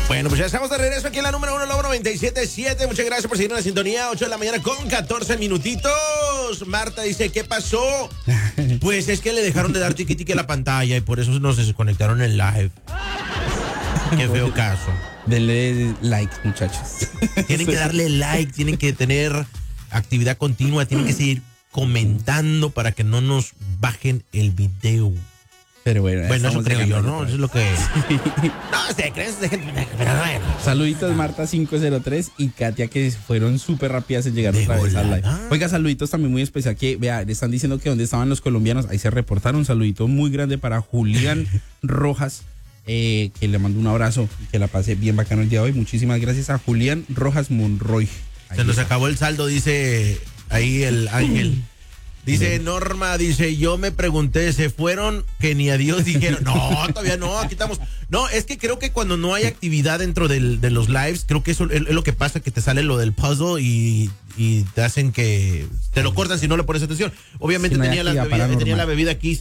Bueno, pues ya estamos de regreso aquí en la número 1, Lobo 97.7. Muchas gracias por seguir en la sintonía. 8 de la mañana con 14 minutitos. Marta dice, ¿qué pasó? Pues es que le dejaron de dar tiqui-tiqui a la pantalla y por eso nos desconectaron el live. Qué feo caso. Denle like, muchachos. Tienen que darle like, tienen que tener actividad continua, tienen que seguir comentando para que no nos bajen el video. Pero bueno, eso creo yo, ¿no? Eso es lo que... Sí. No, se creen de gente... Pero bueno. Saluditos Marta 503 y Katia, que fueron súper rápidas en llegar otra vez al live. Oiga, saluditos también muy especial que, vea, le están diciendo que dónde estaban los colombianos. Ahí se reportaron. Un saludito muy grande para Julián Rojas, que le mando un abrazo y que la pase bien bacano el día de hoy. Muchísimas gracias a Julián Rojas Monroy. Ahí se nos está. acabó el saldo, dice ahí el Ángel. Dice Norma, dice, yo me pregunté, ¿se fueron? Que ni a Dios dijeron. No, todavía no, aquí estamos. No, es que creo que cuando no hay actividad dentro de los lives, creo que eso es lo que pasa, que te sale lo del puzzle y te hacen que te lo cortan si no le pones atención. Obviamente Sí, no tenía la bebida aquí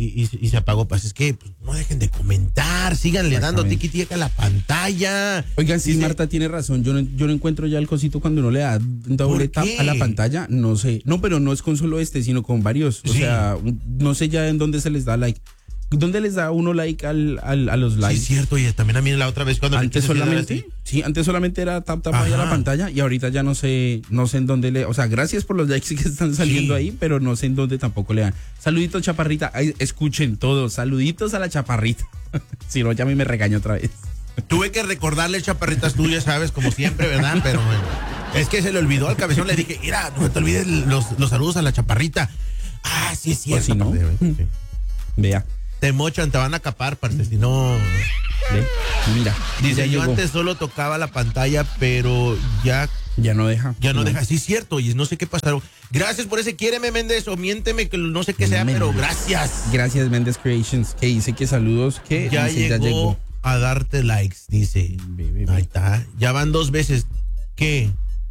y se apagó. Pues es que pues, no dejen de comentar, síganle dando tiqui-tiqui a la pantalla. Oigan, sí, Marta tiene razón. Yo no encuentro ya el cosito cuando uno le da doble tap a la pantalla. No sé. No, pero no es con solo sino con varios. O sea, no sé ya en dónde se les da like. ¿Dónde les da uno like a los likes? Sí, es cierto. Y también a mí la otra vez cuando... Antes solamente, sí, antes solamente era tap ahí a la pantalla y ahorita ya no sé en dónde le... O sea, gracias por los likes que están saliendo ahí, pero no sé en dónde tampoco le dan. Saluditos, Chaparrita. Ay, escuchen todos. Saluditos a la Chaparrita. Si no, ya a mí me regaño otra vez. Tuve que recordarle, Chaparritas, tú ya sabes, como siempre, ¿verdad? Pero bueno, es que se le olvidó al cabezón. Le dije, mira, no te olvides los saludos a la Chaparrita. Ah, sí, es cierto. Si no, sí. Vea. Te mochan, te van a capar, parce, si no... Ve, mira. Dice, yo antes solo tocaba la pantalla, pero ya no deja. Ya no deja, sí, es cierto, y no sé qué pasaron. Gracias por ese quiéreme, Méndez, o miénteme, que no sé qué sea, Méndez. pero gracias. Gracias, Méndez Creations, que dice que saludos, que ya dice, llegó a darte likes, dice. Ahí está, ya van 2 veces. ¿Qué?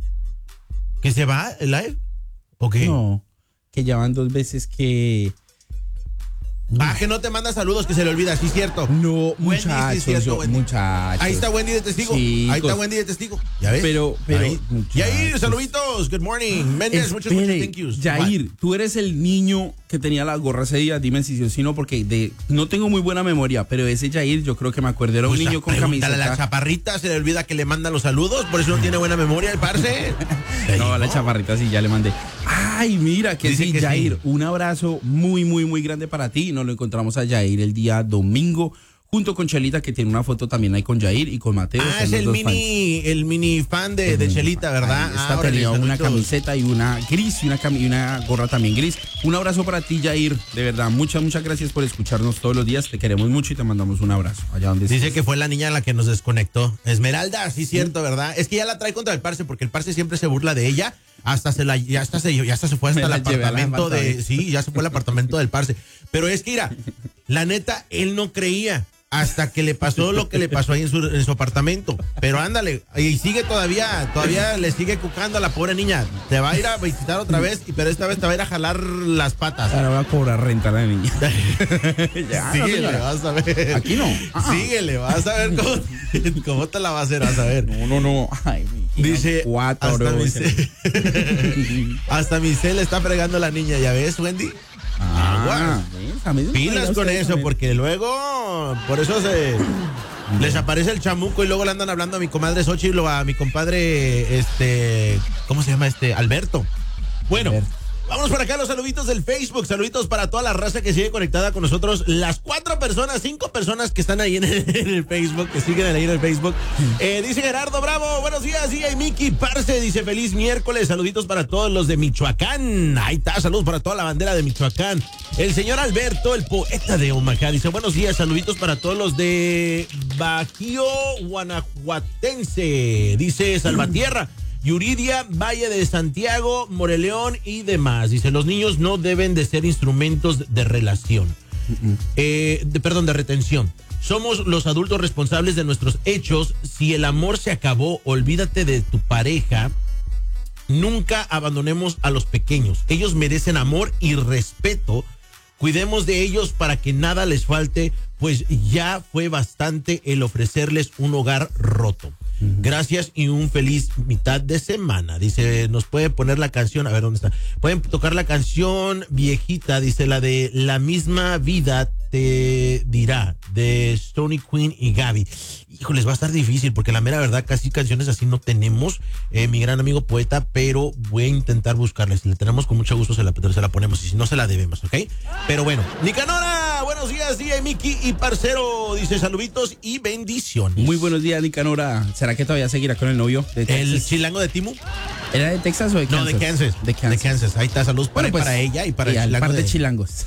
¿Que se va el live? ¿O qué? No, que ya van 2 veces que... Que no te manda saludos, que se le olvida, sí, cierto. No, Wendy, muchachos, sí, cierto, muchachos. Ahí está Wendy de testigo. Chicos. Ahí está Wendy de testigo. ¿Ya ves? Pero Yair, saluditos. Good morning. Méndez, muchos thank yous. Yair, tú eres el niño que tenía la gorra ese día. Dime si sí o si no, porque no tengo muy buena memoria, pero ese Yair yo creo que me acuerdo. Era un niño con camiseta. A la Chaparrita se le olvida que le mandan los saludos, por eso no tiene buena memoria el parce. No, a la Chaparrita sí, ya le mandé. Ay, mira, que Dice sí, que Yair, sí. un abrazo muy, muy, muy grande para ti. Nos lo encontramos a Yair el día domingo, junto con Chelita, que tiene una foto también ahí con Yair y con Mateo. Es el mini fan de Chelita, ¿verdad? Esta tenía una camiseta y una gris y una gorra también gris. Un abrazo para ti, Yair. De verdad, muchas gracias por escucharnos todos los días. Te queremos mucho y te mandamos un abrazo. Allá donde Dice estés. que fue la niña la que nos desconectó. Esmeralda, sí, cierto, ¿verdad? Es que ya la trae contra el parce, porque el parce siempre se burla de ella. Ya hasta se fue hasta el apartamento ya se fue al apartamento del parce. Pero es que, mira, la neta, él no creía hasta que le pasó lo que le pasó ahí en su apartamento. Pero ándale, y sigue todavía le sigue cucando a la pobre niña. Te va a ir a visitar otra vez, pero esta vez te va a ir a jalar las patas. Ahora voy a cobrar renta a la niña. Ya, síguele, vas a ver. Aquí no. Síguele, vas a ver cómo te la va a hacer, vas a ver. No. Ay, dice, hasta mi cel está fregando la niña, ¿ya ves, Wendy? Pilas con eso, porque luego, por eso les aparece el chamuco y luego le andan hablando a mi comadre Xochitl o a mi compadre, ¿cómo se llama Alberto? Bueno, vamos por acá los saluditos del Facebook, saluditos para toda la raza que sigue conectada con nosotros, las 5 personas que están ahí en el Facebook, que siguen ahí en el Facebook. Dice Gerardo Bravo, buenos días, y Miki Parce, dice feliz miércoles, saluditos para todos los de Michoacán, ahí está, saludos para toda la bandera de Michoacán. El señor Alberto, el poeta de Omaha, dice buenos días, saluditos para todos los de Bajío Guanajuatense, dice Salvatierra, Yuridia, Valle de Santiago, Moreleón y demás. Dice, los niños no deben de ser instrumentos de relación. De retención. Somos los adultos responsables de nuestros hechos. Si el amor se acabó, olvídate de tu pareja. Nunca abandonemos a los pequeños. Ellos merecen amor y respeto. Cuidemos de ellos para que nada les falte, pues ya fue bastante el ofrecerles un hogar roto. Gracias y un feliz mitad de semana. Dice, nos puede poner la canción, a ver dónde está. Pueden tocar la canción viejita, dice, la de La misma vida te dirá, de Stony Queen y Gaby. Híjoles, va a estar difícil porque la mera verdad casi canciones así no tenemos, mi gran amigo poeta, pero voy a intentar buscarla. Si la tenemos con mucho gusto se la ponemos y si no se la debemos, ¿ok? Pero bueno, Nicanora, buenos días, DJ Mickey y parcero, dice saluditos y bendiciones. Muy buenos días, Nicanora. ¿Será que todavía seguirá con el novio de Texas? ¿El chilango de Timu? ¿Era de Texas o de Kansas? No, de Kansas. De Kansas. Ahí está, saludos bueno, pues, para ella y para el chilango par de chilangos.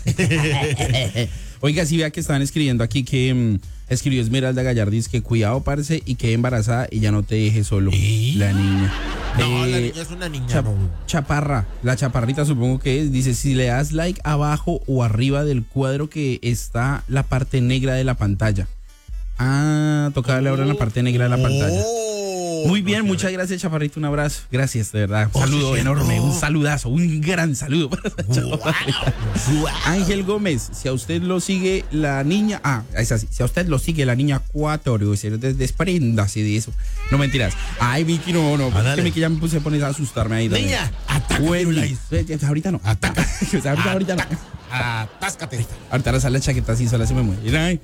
Oiga, sí, vea que estaban escribiendo aquí que escribió Esmeralda Gallardis que cuidado, parce, y quede embarazada y ya no te deje solo. ¿Y? La niña. No, la niña es una niña. Chaparra, la chaparrita supongo que es. Dice, si le das like abajo o arriba del cuadro que está la parte negra de la pantalla. Ah, toca darle ahora en la parte negra de la pantalla. Muy bien, muchas gracias, chaparrito, un abrazo. Gracias, de verdad. Un saludo enorme, un saludazo, un gran saludo para esa chaparrita. Ángel Gómez, si a usted lo sigue la niña, es así, si a usted lo sigue la niña 4, despréndase de eso. No mentiras. Ay, Vicky, no, es que Vicky ya me puse a poner a asustarme ahí. Niña, ataca. Ahorita no. Ataca. Ahorita no. Atáscate. Ahorita la sale la chaqueta así, sola se me mueve.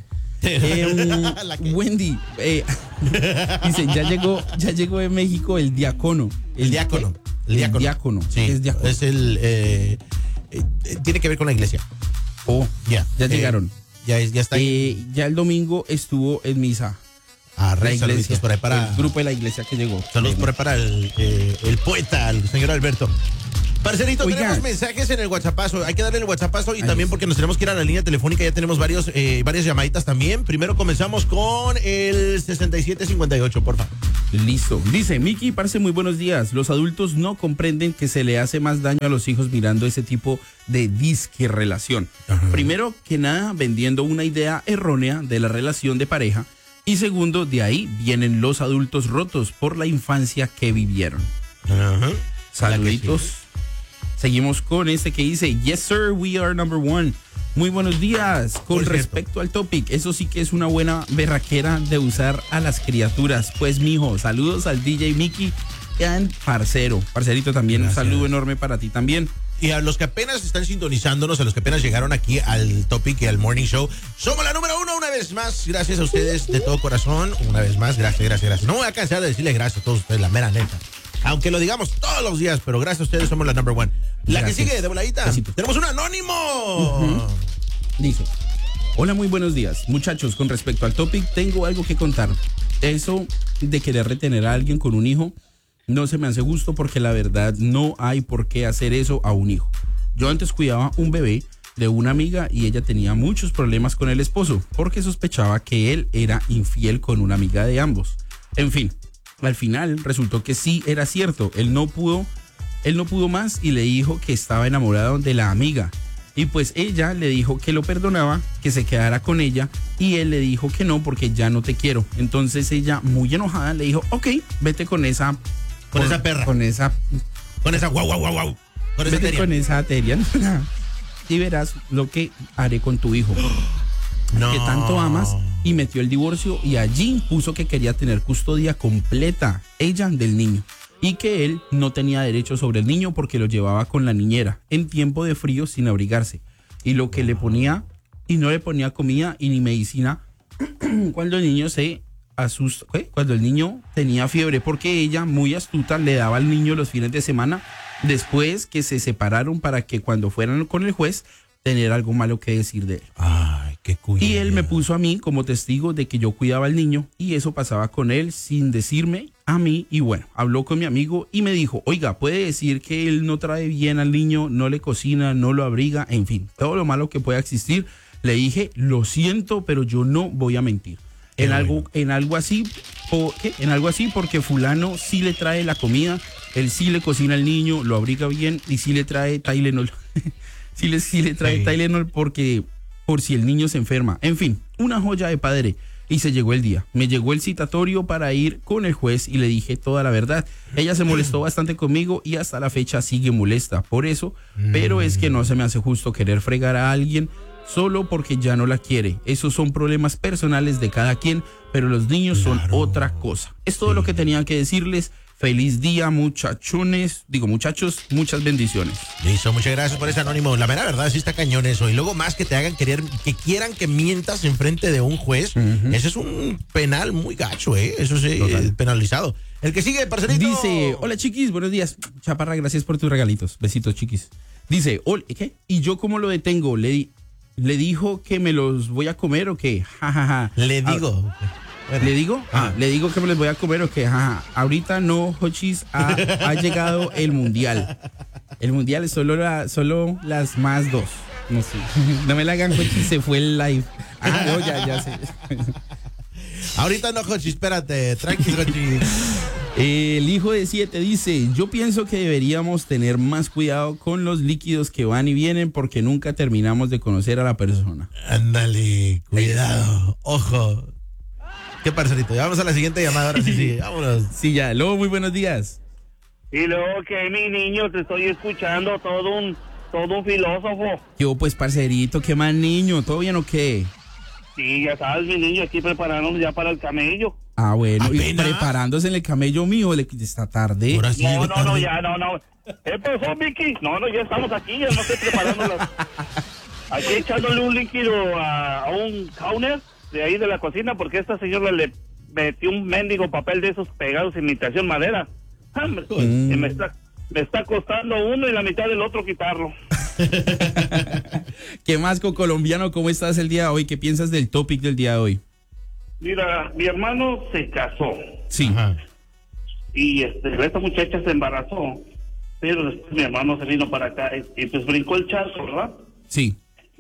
Wendy dice, ya llegó de México el diácono. El diácono. Sí, es diácono. Es tiene que ver con la iglesia. Ya llegaron. Ya está ahí. Ya el domingo estuvo en misa. La iglesia, por ahí para el grupo de la iglesia que llegó. Saludos por ahí para el poeta, el señor Alberto. Parcerito, tenemos mensajes en el WhatsAppazo. Hay que darle el WhatsAppazo y también porque nos tenemos que ir a la línea telefónica. Ya tenemos varias llamaditas también. Primero comenzamos con el 6758, por favor. Listo. Dice, Miki, parce, muy buenos días. Los adultos no comprenden que se le hace más daño a los hijos mirando ese tipo de disque relación. Ajá. Primero que nada, vendiendo una idea errónea de la relación de pareja. Y segundo, de ahí vienen los adultos rotos por la infancia que vivieron. Ajá. Saluditos. Seguimos con este que dice, yes sir, we are number one. Muy buenos días. Con respecto al topic, eso sí que es una buena berraquera de usar a las criaturas. Pues mijo, saludos al DJ Mickey y parcero. Parcerito también, gracias. Un saludo enorme para ti también. Y a los que apenas están sintonizándonos, a los que apenas llegaron aquí al topic y al morning show, somos la número 1 una vez más. Gracias a ustedes de todo corazón. Una vez más, gracias. No me voy a cansar de decirle gracias a todos ustedes, la mera neta. Aunque lo digamos todos los días, pero gracias a ustedes somos la number one. La gracias. Que sigue, de voladita. Besito. Tenemos un anónimo. Dice, hola, muy buenos días. Muchachos, con respecto al topic, tengo algo que contar. Eso de querer retener a alguien con un hijo no se me hace gusto porque la verdad no hay por qué hacer eso a un hijo. Yo antes cuidaba un bebé de una amiga y ella tenía muchos problemas con el esposo porque sospechaba que él era infiel con una amiga de ambos. En fin. Al final resultó que sí era cierto, él no pudo más y le dijo que estaba enamorado de la amiga. Y pues ella le dijo que lo perdonaba, que se quedara con ella y él le dijo que no porque ya no te quiero. Entonces ella, muy enojada, le dijo, ok, vete con esa perra. Con esa guau. Vete con esa Terian y verás lo que haré con tu hijo. No. Que tanto amas, y metió el divorcio y allí puso que quería tener custodia completa, ella del niño, y que él no tenía derecho sobre el niño porque lo llevaba con la niñera en tiempo de frío sin abrigarse, y lo que le ponía, y no le ponía comida y ni medicina cuando el niño se asusta, cuando el niño tenía fiebre, porque ella, muy astuta, le daba al niño los fines de semana después que se separaron para que cuando fueran con el juez tener algo malo que decir de él. Ay, qué cuidado. Y él me puso a mí como testigo de que yo cuidaba al niño y eso pasaba con él sin decirme a mí. Y bueno, habló con mi amigo y me dijo, oiga, puede decir que él no trae bien al niño, no le cocina, no lo abriga, en fin, todo lo malo que pueda existir. Le dije, lo siento, pero yo no voy a mentir. En algo así porque fulano sí le trae la comida, él sí le cocina al niño, lo abriga bien y sí le trae Tylenol. Sí le trae Tylenol porque por si el niño se enferma. En fin, una joya de padre. Y se llegó el día. Me llegó el citatorio para ir con el juez y le dije toda la verdad. Ella se molestó bastante conmigo y hasta la fecha sigue molesta por eso. Pero es que no se me hace justo querer fregar a alguien solo porque ya no la quiere. Esos son problemas personales de cada quien, pero los niños son otra cosa. Es todo lo que tenía que decirles. Feliz día, muchachos, muchas bendiciones. Listo, muchas gracias por ese anónimo. La mera verdad, sí está cañón eso. Y luego más que te hagan querer, que quieran que mientas enfrente de un juez. Eso es un penal muy gacho, ¿eh? Eso sí, es penalizado. El que sigue, parcerito. Dice, hola chiquis, buenos días. Chaparra, gracias por tus regalitos. Besitos, chiquis. Dice, ¿qué? ¿Y yo cómo lo detengo? ¿Le dijo que me los voy a comer o qué? Ja, ja, ja. Le digo. ¿Le digo? Le digo que me les voy a comer o qué. Ajá. Ahorita no, Jochis, ha llegado el mundial. El mundial es solo las más dos. No sé. No me la hagan, Jochis, se fue el live. No, ya sé. Ahorita no, Jochis, espérate. Tranquilo, Jochis. El hijo de 7 dice, yo pienso que deberíamos tener más cuidado con los líquidos que van y vienen porque nunca terminamos de conocer a la persona. Ándale, cuidado, ojo. ¿Qué parcerito? Ya vamos a la siguiente llamada, ahora sí, vámonos. Sí, ya, Lobo, muy buenos días. Y luego que mi niño, te estoy escuchando, todo un filósofo. Yo, pues, parcerito, ¿qué más niño? ¿Todo bien o qué? Sí, ya sabes, mi niño, aquí preparándonos ya para el camello. Ah, bueno, ¿apenas? y preparándose en el camello mío esta tarde. Ahora sí, No, tarde. no. ¿Qué pasó, Vicky? No, ya estamos aquí, ya no estoy preparándolas. Aquí echándole un líquido a un counter de ahí de la cocina, porque esta señora le metió un mendigo papel de esos pegados en imitación madera. Hombre, y me está costando uno y la mitad del otro quitarlo. ¿Qué más, colombiano? ¿Cómo estás el día de hoy? ¿Qué piensas del topic del día de hoy? Mira, mi hermano se casó. Sí. Ajá. Y esta muchacha se embarazó, pero después mi hermano se vino para acá y pues brincó el charco, ¿verdad? Sí.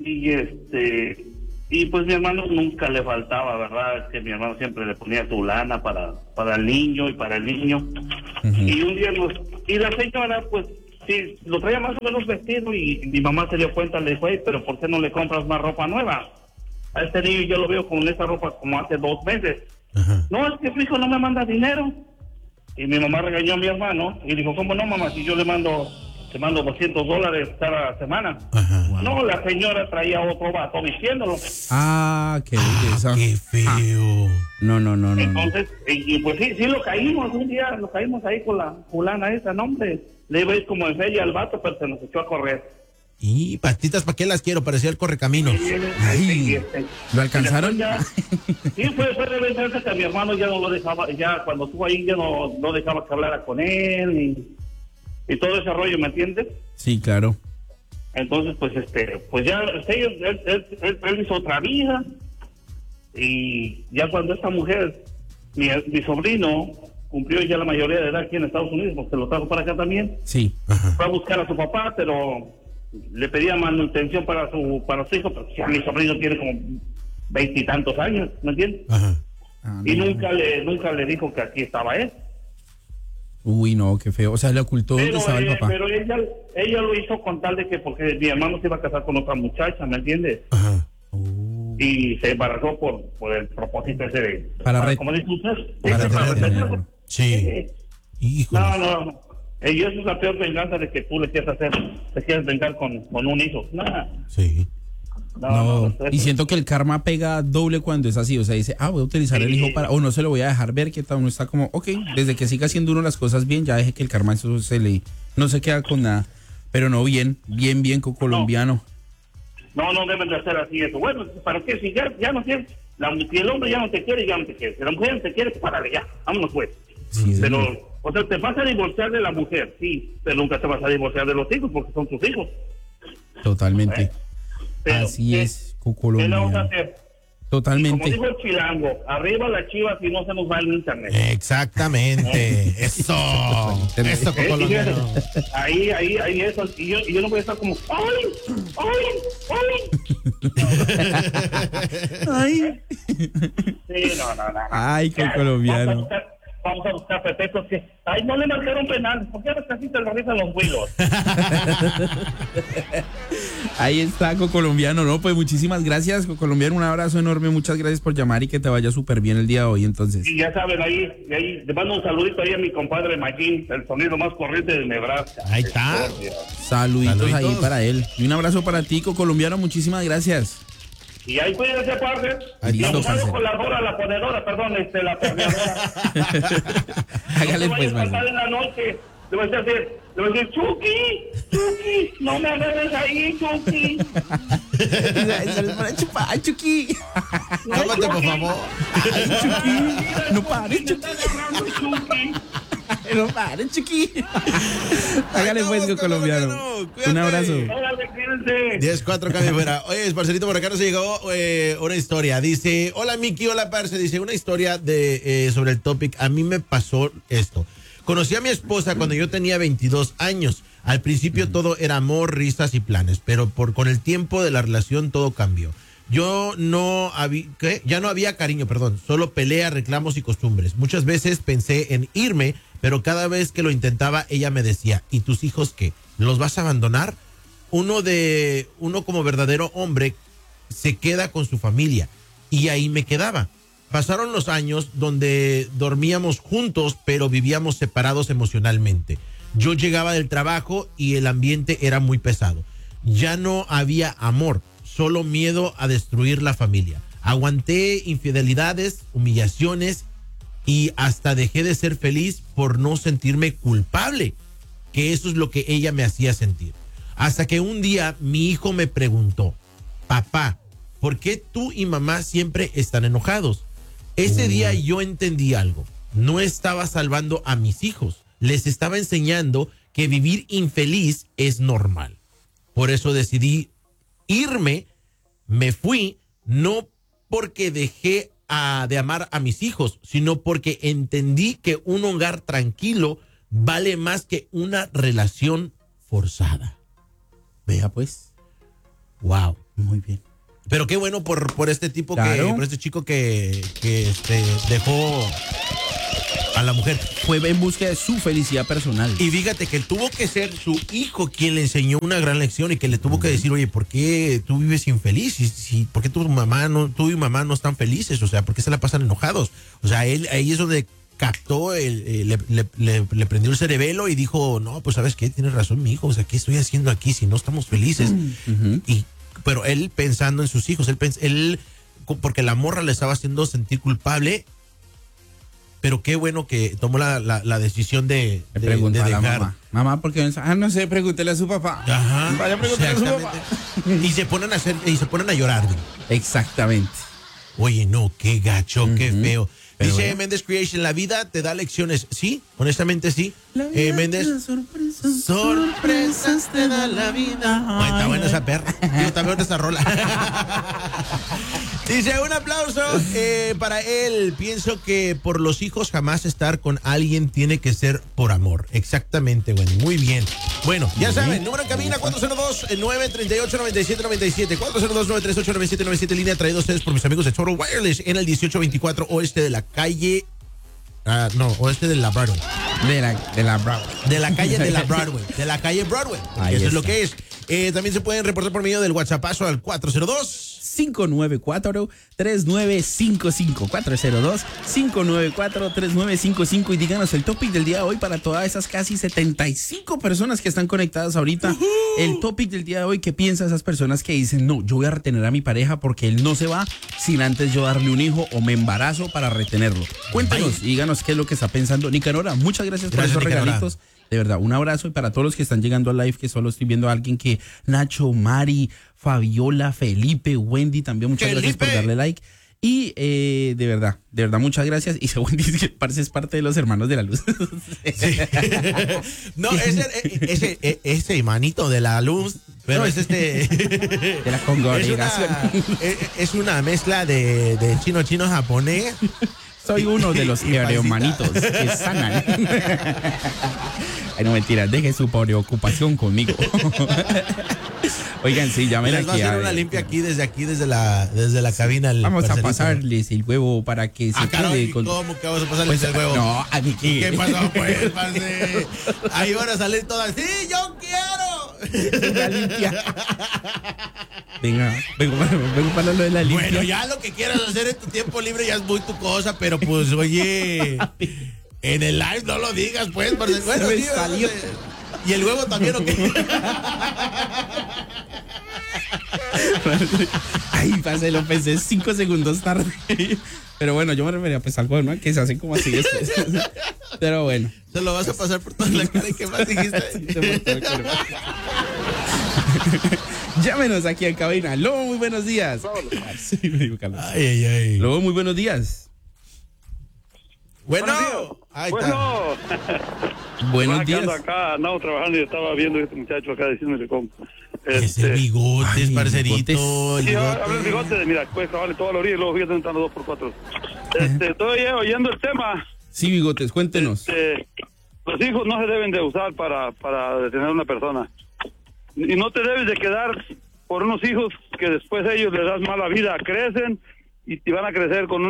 Y pues mi hermano nunca le faltaba, ¿verdad? Que mi hermano siempre le ponía su lana para el niño y para el niño. Y un día y la señora pues sí lo traía más o menos vestido y mi mamá se dio cuenta, le dijo, pero ¿por qué no le compras más ropa nueva? A este niño yo lo veo con esa ropa como hace 2 meses. Ajá. No, es que su hijo no me manda dinero. Y mi mamá regañó a mi hermano y dijo, ¿cómo no, mamá? Si yo le mando $200 cada semana. Ajá. No, la señora traía otro vato diciéndolo. Qué belleza. Qué feo. No. Entonces, y pues sí lo caímos un día, lo caímos ahí con la fulana esa, no, hombre. Le iba a ir como en feria al vato, pero se nos echó a correr. Y patitas, ¿para qué las quiero? Parecía el correcaminos. ¿Lo alcanzaron? Sí, fue de venganza que a mi hermano ya no lo dejaba, ya cuando estuvo ahí ya no dejaba que hablara con él y todo ese rollo, ¿me entiendes? Sí, claro. Entonces, pues pues ya él hizo otra vida y ya cuando esta mujer, mi sobrino cumplió ya la mayoría de edad aquí en Estados Unidos, porque lo trajo para acá también. Sí. Fue a buscar a su papá, pero le pedía manutención para su hijo, pero ya mi sobrino tiene como 20 y tantos años, ¿me entiendes? Ajá. Y nunca le dijo que aquí estaba él. Uy, no, qué feo. O sea, le ocultó dónde estaba el papá. Pero ella lo hizo con tal de que, porque mi hermano se iba a casar con otra muchacha, ¿me entiendes? Ajá. Y se embarazó por el propósito ese de... ¿Cómo dice usted? Para retenerlo. Sí. Híjole. No. Y eso es la peor venganza de que tú le quieras vengar con un hijo. Nada. Sí. No, y siento que el karma pega doble cuando es así, o sea, dice, voy a utilizar el hijo o no se lo voy a dejar ver, que uno está como, desde que siga haciendo uno las cosas bien, ya deje que el karma eso no se queda con nada, pero no, bien con colombiano. No deben de hacer así eso. Bueno, ¿para qué? Si ya no quieres, si el hombre ya no te quiere, ya no te quiere. Si la mujer no te quiere, párale ya, vámonos pues. Sí, pero, o sea, te vas a divorciar de la mujer, sí, pero nunca te vas a divorciar de los hijos porque son tus hijos. Totalmente. Pero, así es, ¿qué le vamos a colombiano. hacer? Totalmente. Y como dijo el chilango, arriba las Chivas y no se nos va el internet. Exactamente. Eso, colombiano. Ahí eso. Y yo no voy a estar como, ¡ay! Ay. Sí, no. Ay, qué colombiano. Vamos a buscar pretextos que, no le marcaron penal. ¿Por qué casi te lo revisan los huilos? Ahí está, Cocolombiano, ¿no? Pues muchísimas gracias, Cocolombiano, un abrazo enorme, muchas gracias por llamar y que te vaya súper bien el día de hoy, entonces. Y ya saben, ahí le mando un saludito ahí a mi compadre Maquín, el sonido más corriente de Nebraska. Ahí está. Saluditos ahí para él. Y un abrazo para ti, Cocolombiano, muchísimas gracias. Y ahí cuídense, parce. Listo, parce. Con la ponedora, perdón, la ponedora. Hágale no pues, parce. En la noche, le voy a decir, Chucky, no me agarres ahí, Chucky. Eso es para chupar, ay, Chucky. Cálmate, por favor. Ay, Chucky. No pares, Chucky. No pares, Chucky. Hágale pues, Colombiano. Un abrazo. 10-4 cambio fuera. Oye, parcerito, por acá nos llegó una historia. Dice, hola Miki, hola parce. Dice, una historia sobre el topic. A mí me pasó esto. Conocí a mi esposa cuando yo tenía 22 años. Al principio todo era amor, risas y planes, pero con el tiempo de la relación todo cambió. Ya no había cariño, solo pelea, reclamos y costumbres. Muchas veces pensé en irme, pero cada vez que lo intentaba ella me decía, ¿y tus hijos qué? ¿Los vas a abandonar? Uno como verdadero hombre se queda con su familia y ahí me quedaba. Pasaron los años donde dormíamos juntos, pero vivíamos separados emocionalmente. Yo llegaba del trabajo y el ambiente era muy pesado. Ya no había amor, solo miedo a destruir la familia. Aguanté infidelidades, humillaciones y hasta dejé de ser feliz por no sentirme culpable, que eso es lo que ella me hacía sentir. Hasta que un día mi hijo me preguntó, papá, ¿por qué tú y mamá siempre están enojados? Ese día yo entendí algo. No estaba salvando a mis hijos. Les estaba enseñando que vivir infeliz es normal. Por eso decidí irme. Me fui, no porque dejé de amar a mis hijos, sino porque entendí que un hogar tranquilo vale más que una relación forzada. Vea pues. Wow. Muy bien. Pero qué bueno por este tipo, claro. Por este chico que dejó a la mujer. Fue en busca de su felicidad personal. Y fíjate que tuvo que ser su hijo quien le enseñó una gran lección y que le tuvo que decir, oye, ¿por qué tú vives infeliz? ¿Por qué tú y mamá no están felices? O sea, ¿por qué se la pasan enojados? O sea, ahí es donde captó, le prendió el cerebelo y dijo, no, pues ¿sabes qué? Tienes razón, mi hijo. O sea, ¿qué estoy haciendo aquí si no estamos felices? Pero él pensando en sus hijos, él porque la morra le estaba haciendo sentir culpable, pero qué bueno que tomó la decisión de preguntar a la dejar. mamá, ¿por qué no sé? Pregúntele a su papá. Ajá, vaya a preguntarle a su papá. Y se ponen a llorar. Exactamente. Oye, no, qué gacho, qué feo. Pero dice bueno. Méndez Creation, la vida te da lecciones. Sí, honestamente sí. Méndez, sorpresas te da la vida. Ay, está buena esa perra. Está buena esa rola. Dice, un aplauso para él. Pienso que por los hijos jamás estar con alguien tiene que ser por amor. Exactamente, güey. Muy bien. Bueno, ya saben, número en cabina 402-938-9797. 402-938-9797. Línea traída a ustedes por mis amigos de Total Wireless en el 1824 oeste de la calle. Oeste de la Broadway. De la Broadway. De la calle de la Broadway. De la calle Broadway. Eso es lo que es. También se pueden reportar por medio del WhatsAppazo al 402-594-3955. 402-594-3955. Y díganos el topic del día de hoy para todas esas casi 75 personas que están conectadas ahorita. El topic del día de hoy, ¿qué piensan esas personas que dicen, no, yo voy a retener a mi pareja porque él no se va sin antes yo darle un hijo o me embarazo para retenerlo? Cuéntanos y díganos qué es lo que está pensando. Nicanora, muchas gracias por esos regalitos. De verdad, un abrazo. Y para todos los que están llegando al live, que solo estoy viendo a alguien que Nacho, Mari, Fabiola, Felipe, Wendy, también muchas gracias por darle like. Y de verdad, muchas gracias. Y Wendy dice que parce es parte de los hermanos de la luz. Sí. No, ese manito de la luz, pero es de la congregación. Es una mezcla de chino japonés. Soy uno de los hermanitos que sanan. Ay, no, mentira, deje su preocupación conmigo. Oigan, sí, llamen aquí. Va a hacer una limpia desde la cabina. Vamos a pasarles el huevo para que se quede con... ¿Cómo que vamos a pasarles el huevo? No, a mí ¿Qué pasó, pues, parce? Ahí van a salir todas. ¡Sí, yo quiero! Una limpia. Venga para lo de la limpia. Bueno, ya lo que quieras hacer en tu tiempo libre ya es muy tu cosa, pero pues, oye, en el live no lo digas, pues. Bueno, sí, salió. Y el huevo también, ¿o qué? Ay, parce, lo pensé 5 segundos tarde. Pero bueno, yo me refería pues algo, ¿no? Que se hacen como así después. Pero bueno. Se lo vas a pasar por toda la cara y ¿qué más dijiste? Llámenos aquí en cabina. Lobo, muy buenos días. Ay. Lobo, muy buenos días. Bueno. Bueno. Buenos días. Acá andamos trabajando y estaba viendo a este muchacho acá diciéndole cómo. Ese bigotes, parcerito. Sí, habla el bigote, mira, puedes trabajarle toda la orilla y luego fíjate entrando 2x4. Estoy oyendo el tema. Sí, bigotes, cuéntenos. Los hijos no se deben de usar para detener a una persona. Y no te debes de quedar por unos hijos que después ellos les das mala vida, crecen y van a crecer con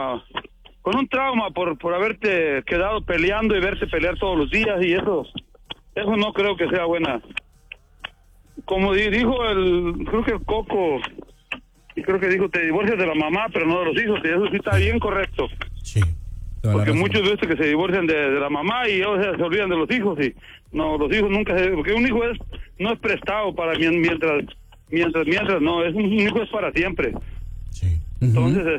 un trauma por haberte quedado peleando y verte pelear todos los días, y eso no creo que sea buena. Como dijo creo que el Coco, y creo que dijo, te divorcias de la mamá, pero no de los hijos, y eso sí está bien correcto. Sí. Porque muchos veces que se divorcian de la mamá y ellos se olvidan de los hijos, y no, los hijos nunca porque un hijo no es prestado para mientras, no, un hijo es para siempre. Sí. Entonces,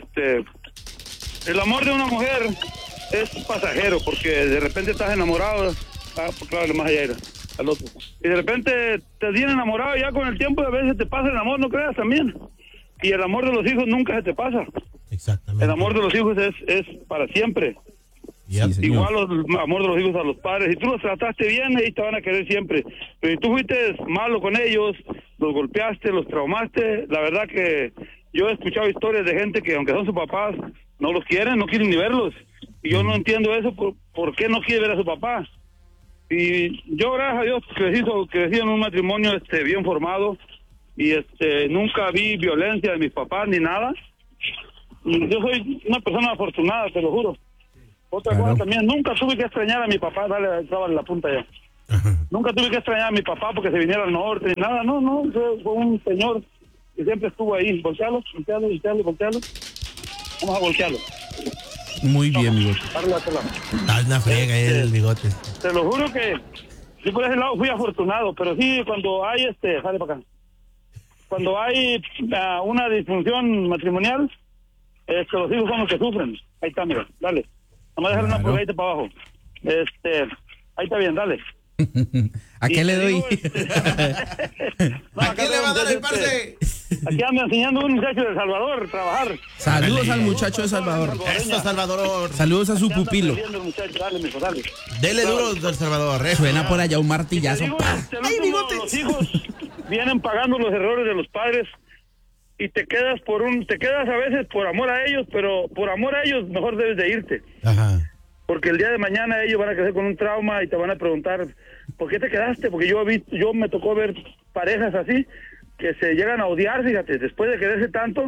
el amor de una mujer es pasajero, porque de repente estás enamorado, pues claro, más allá era al otro, y de repente te tienes enamorado, ya con el tiempo a veces te pasa el amor, no creas también, y el amor de los hijos nunca se te pasa. Exactamente. El amor de los hijos es para siempre. Yep. Sí, Igual el amor de los hijos a los padres, si tú los trataste bien, ellos te van a querer siempre, pero si tú fuiste malo con ellos, los golpeaste, los traumaste, la verdad que yo he escuchado historias de gente que aunque son sus papás, no los quieren, no quieren ni verlos, y yo no entiendo eso, por qué no quiere ver a su papá. Y yo, gracias a Dios, crecí en un matrimonio bien formado, y nunca vi violencia de mis papás ni nada, y yo soy una persona afortunada, te lo juro. Otra cosa también, nunca tuve que extrañar a mi papá, estaba en la punta ya. Ajá. Nunca tuve que extrañar a mi papá porque se viniera al norte ni nada, no, fue un señor que siempre estuvo ahí. Voltealo. Vamos a voltearlo. Muy bien, bigote. Haz una frega el bigote. Te lo juro que yo por ese lado fui afortunado, pero sí, cuando hay sale para acá. Cuando hay una disfunción matrimonial, los hijos son los que sufren. Ahí está, mira, dale. Vamos a dejar una pulgadita para abajo. Ahí está bien, dale. ¿A qué le doy? ¿A qué le va a dar el parce? Aquí anda enseñando un muchacho de El Salvador trabajar. Saludos al muchacho de Salvador. Eso, Salvador. Saludos a su pupilo. Dale, mijo, dale. Dele duro del Salvador. Suena por allá un martillazo. Los hijos vienen pagando los errores de los padres y te quedas a veces por amor a ellos, pero por amor a ellos mejor debes de irte. Ajá. Porque el día de mañana ellos van a crecer con un trauma y te van a preguntar, ¿por qué te quedaste? Porque yo me tocó ver parejas así que se llegan a odiar, fíjate, después de quererse tanto,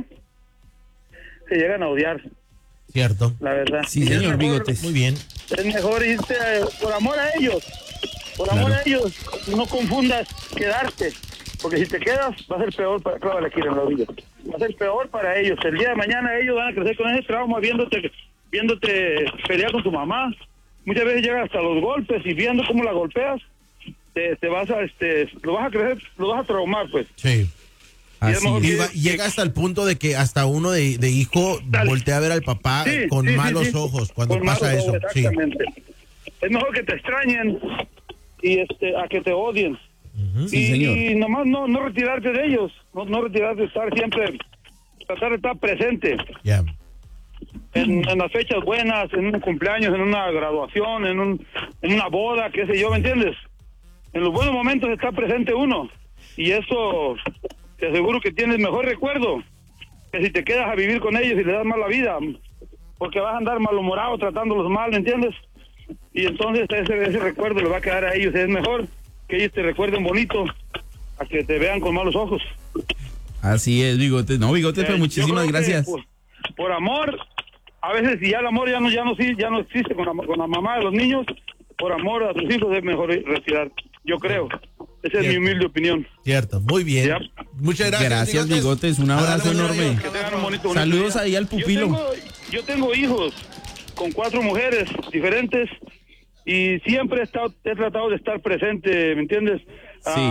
se llegan a odiar. Cierto. La verdad. Sí, señor Bigotes. Muy bien. Es mejor irte por amor a ellos. Por amor a ellos, no confundas quedarte. Porque si te quedas, va a ser peor para... Clávale aquí en la orilla. Va a ser peor para ellos. El día de mañana ellos van a crecer con ese trauma viéndote pelear con tu mamá. Muchas veces llega hasta los golpes y viendo cómo la golpeas, te vas a lo vas a crecer, lo vas a traumar, pues. Sí. Así Y llega hasta el punto de que hasta uno de hijo voltea a ver al papá con malos ojos cuando con pasa malos eso. ojos, exactamente. Es mejor que te extrañen y a que te odien. Sí, señor. Y nomás no retirarte de ellos, no retirarte, estar siempre, tratar de estar presente. Ya. En las fechas buenas, en un cumpleaños, en una graduación, en una boda, qué sé yo, ¿me entiendes? En los buenos momentos está presente uno, y eso te aseguro que tienes mejor recuerdo que si te quedas a vivir con ellos y le das mala vida, porque vas a andar malhumorado tratándolos mal, ¿me entiendes? Y entonces ese recuerdo le va a quedar a ellos. Es mejor que ellos te recuerden bonito a que te vean con malos ojos. Así es, Bigotes. No, Bigotes, pues muchísimas gracias. Por amor, a veces si ya el amor ya no existe con la mamá de los niños, por amor a tus hijos es mejor retirar, yo creo. Esa es mi humilde opinión. Cierto, muy bien. Ya. Muchas gracias. Gracias, Bigotes. Un abrazo enorme. Que tengan un bonito Saludos día. ahí al pupilo. Yo tengo hijos con 4 mujeres diferentes y siempre he tratado de estar presente, ¿me entiendes? Sí.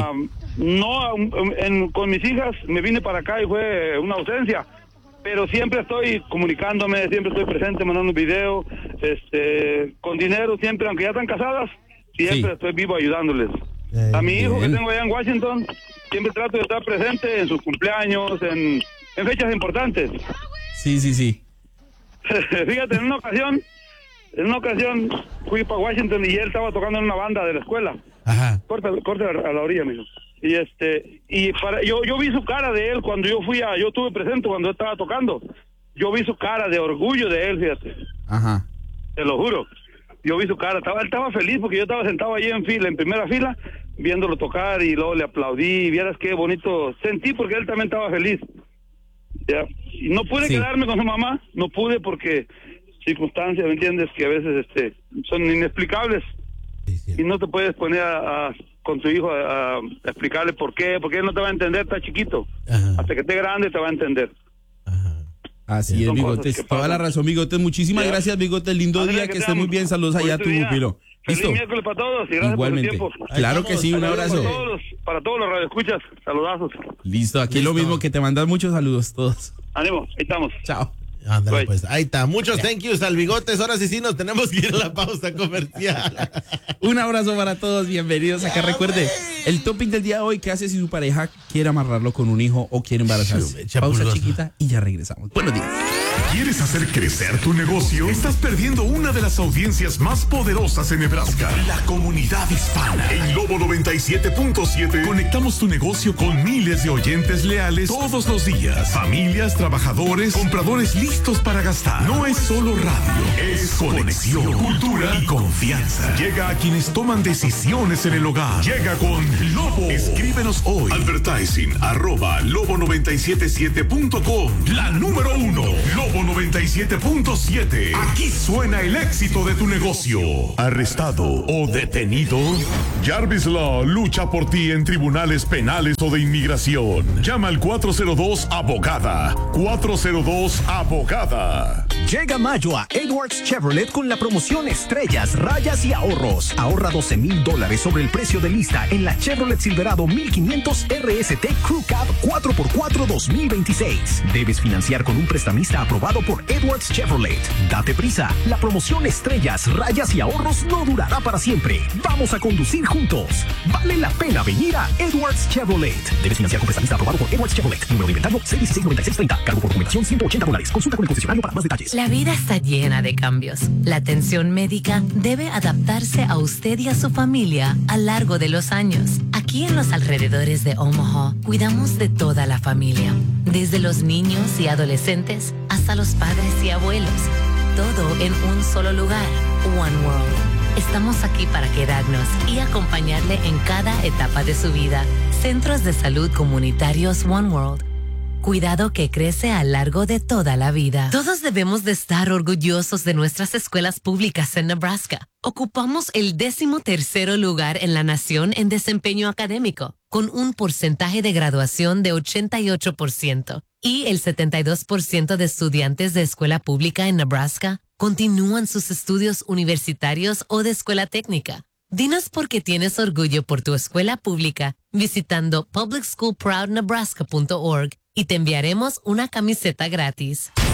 Con mis hijas me vine para acá y fue una ausencia, pero siempre estoy comunicándome, siempre estoy presente, mandando video, con dinero, siempre, aunque ya están casadas, siempre estoy vivo ayudándoles. A mi hijo que tengo allá en Washington, siempre trato de estar presente en sus cumpleaños, en fechas importantes. Sí. Fíjate, en una ocasión fui para Washington y él estaba tocando en una banda de la escuela. Ajá. Corta a la orilla, mijo. Yo vi su cara de él cuando yo estuve presente cuando él estaba tocando. Yo vi su cara de orgullo de él, fíjate. Ajá. Te lo juro. Yo vi su cara, él estaba feliz porque yo estaba sentado allí en primera fila, viéndolo tocar y luego le aplaudí y vieras qué bonito sentí porque él también estaba feliz. Ya. Y no pude quedarme con su mamá, no pude porque circunstancias, ¿me entiendes? Que a veces son inexplicables. Sí. Y no te puedes poner con tu hijo a explicarle por qué, porque él no te va a entender, está chiquito. Ajá. Hasta que esté grande te va a entender. Ajá. Así es, Bigotes, toda la razón, Bigotes. Muchísimas gracias, Bigotes. Lindo día, que esté muy bien. Saludos allá a tu pupilo. Feliz miércoles para todos y gracias Igualmente. por su tiempo. Claro que sí, un abrazo. Para todos los radioescuchas, saludazos. Listo, aquí lo mismo, que te mandas muchos saludos todos. Ánimo, ahí estamos. Chao. Ándale, pues, ahí está. Muchos thank yous al Bigotes. Ahora sí nos tenemos que ir a la pausa comercial. Un abrazo para todos, bienvenidos acá. Recuerde, el topic del día de hoy: ¿qué hace si su pareja quiere amarrarlo con un hijo o quiere embarazarse? Pausa chiquita y ya regresamos. Buenos días. ¿Quieres hacer crecer tu negocio? Estás perdiendo una de las audiencias más poderosas en Nebraska, la comunidad hispana. En Lobo 97.7 conectamos tu negocio con miles de oyentes leales todos los días. Familias, trabajadores, compradores listos para gastar. No es solo radio, es conexión, cultura y confianza. Llega a quienes toman decisiones en el hogar. Llega con Lobo. Escríbenos hoy. Advertising@lobo977.com. La número 1, Lobo 97.7. Aquí suena el éxito de tu negocio. ¿Arrestado o detenido? Jarvis Law lucha por ti en tribunales penales o de inmigración. Llama al 402-ABOGADA. 402-ABOGADA. Llega mayo a Edwards Chevrolet con la promoción Estrellas, Rayas y Ahorros. Ahorra $12,000 sobre el precio de lista en la Chevrolet Silverado 1500 RST Crew Cab 4x4 2026. Debes financiar con un prestamista aprobado por Edwards Chevrolet. Date prisa, la promoción Estrellas, Rayas y Ahorros no durará para siempre. Vamos a conducir juntos. Vale la pena venir a Edwards Chevrolet. Debes financiar con prestamista aprobado por Edwards Chevrolet. Número de inventario 6169630. Cargo por documentación $180. Consulta con el concesionario para más detalles. La vida está llena de cambios. La atención médica debe adaptarse a usted y a su familia a lo largo de los años. Aquí en los alrededores de Omaha, cuidamos de toda la familia, desde los niños y adolescentes hasta los padres y abuelos. Todo en un solo lugar. One World. Estamos aquí para quedarnos y acompañarle en cada etapa de su vida. Centros de salud comunitarios One World. Cuidado que crece a lo largo de toda la vida. Todos debemos de estar orgullosos de nuestras escuelas públicas en Nebraska. Ocupamos el 13º lugar en la nación en desempeño académico, con un porcentaje de graduación de 88%. Y el 72% de estudiantes de escuela pública en Nebraska continúan sus estudios universitarios o de escuela técnica. Dinos por qué tienes orgullo por tu escuela pública visitando publicschoolproudnebraska.org y te enviaremos una camiseta gratis.